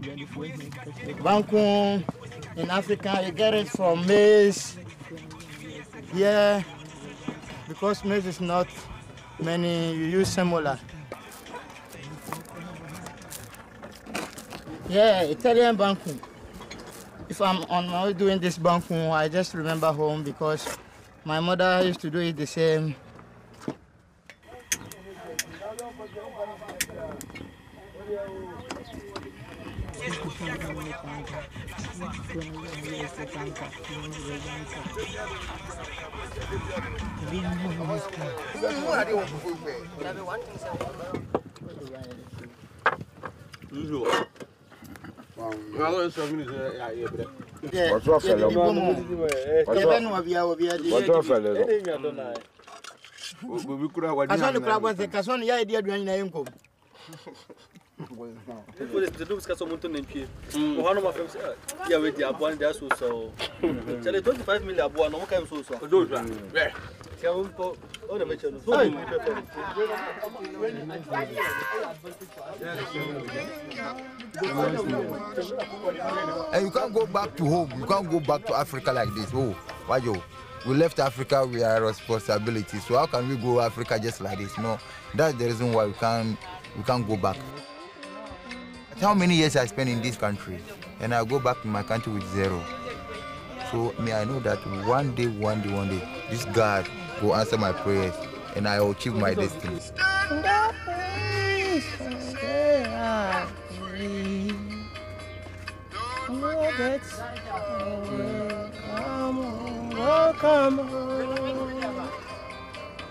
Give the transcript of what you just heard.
Banku in Africa, you get it from maize. Yeah, because maize is not many, you use semola. Yeah, Italian banku. If I'm on my way doing this banku, I just remember home because my mother used to do it the same. And you can't go back to home. You can't go back to Africa like this. Oh, why yo? We left Africa with our responsibility. So how can we go Africa just like this? No, that's the reason why we can't go back. How many years I spent in this country, and I go back to my country with zero. So I know that one day, this God will answer my prayers, and I will achieve my destiny. Come on.